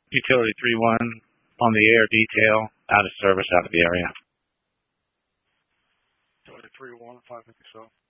Utility 3-1 on the air, detail, out of service, out of the area. Utility 3-1, 557.